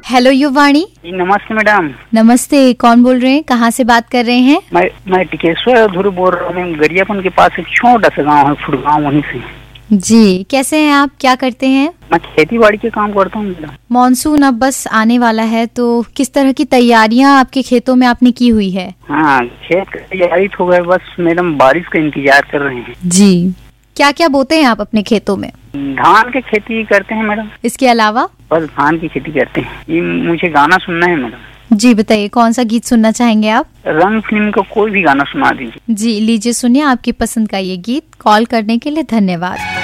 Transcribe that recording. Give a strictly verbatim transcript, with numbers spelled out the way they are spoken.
Hello युवाणी। नमस्ते madam. नमस्ते, कौन बोल रहे हैं, कहाँ से बात कर रहे हैं? मैं मैं टिकेश्वर धुर बोल रहा हूँ। गरियापन के पास एक छोटा सा गाँव है फुटगांव, वहीं से। जी, कैसे हैं आप, क्या करते हैं? मैं खेती बाड़ी के काम करता हूँ मैडम। मॉनसून अब बस आने वाला है, तो किस तरह की तैयारियां आपके खेतों में आपने की हुई है? हाँ, खेत की तैयारी हो गए, बस मैडम बारिश का इंतजार कर रहे हैं। जी, क्या क्या बोते हैं आप अपने खेतों में? धान की खेती करते हैं मैडम। इसके अलावा? बस धान की खेती करते हैं। ये मुझे गाना सुनना है मैडम। जी बताइए, कौन सा गीत सुनना चाहेंगे आप? रंग फिल्म का कोई भी गाना सुना दीजिए। जी लीजिए, सुनिए आपकी पसंद का ये गीत। कॉल करने के लिए धन्यवाद।